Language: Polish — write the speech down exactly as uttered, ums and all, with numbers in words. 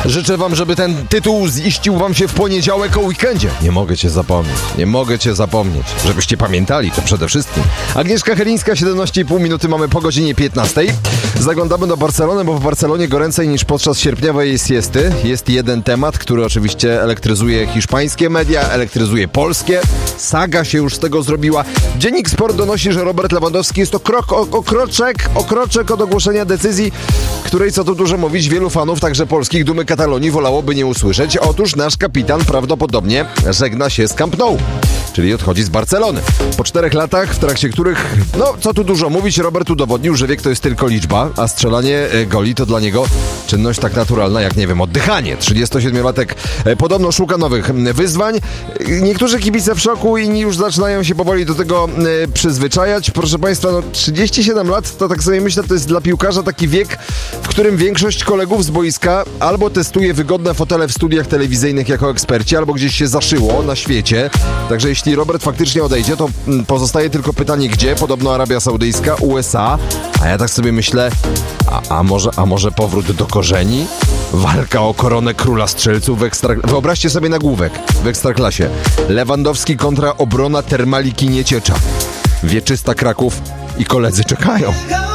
Życzę wam, żeby ten tytuł ziścił wam się w poniedziałek o weekendzie. Nie mogę cię zapomnieć, nie mogę cię zapomnieć. Żebyście pamiętali to przede wszystkim. Agnieszka Chylińska, siedemnaście i pół minuty mamy po godzinie piętnastej. Zaglądamy do Barcelony, bo w Barcelonie goręcej niż podczas sierpniowej siesty. Jest jeden temat, który oczywiście elektryzuje hiszpańskie media, elektryzuje polskie. Saga się już z tego zrobiła. Dziennik Sport donosi, że Robert Lewandowski jest to krok, o, o kroczek, o kroczek od ogłoszenia decyzji, której, co tu dużo mówić, wielu fanów, także polskich, Dumy Katalonii wolałoby nie usłyszeć. Otóż nasz kapitan prawdopodobnie żegna się z Camp Nou, czyli odchodzi z Barcelony. Po czterech latach, w trakcie których, no co tu dużo mówić, Robert udowodnił, że wiek to jest tylko liczba, a strzelanie goli to dla niego czynność tak naturalna jak, nie wiem, oddychanie. trzydziestosiedmiolatek podobno szuka nowych wyzwań. Niektórzy kibice w szoku, inni już zaczynają się powoli do tego przyzwyczajać. Proszę Państwa, no trzydzieści siedem lat, to tak sobie myślę, to jest dla piłkarza taki wiek, w którym większość kolegów z boiska albo testuje wygodne fotele w studiach telewizyjnych jako eksperci, albo gdzieś się zaszyło na świecie. Także jeśli Robert faktycznie odejdzie, to pozostaje tylko pytanie gdzie? Podobno Arabia Saudyjska, U S A. A ja tak sobie myślę, a, a, może, a może powrót do korzeni? Walka o koronę króla strzelców w ekstra... Wyobraźcie sobie nagłówek w Ekstraklasie. Lewandowski kontra obrona Termaliki Nieciecza. Wieczysta Kraków i koledzy czekają.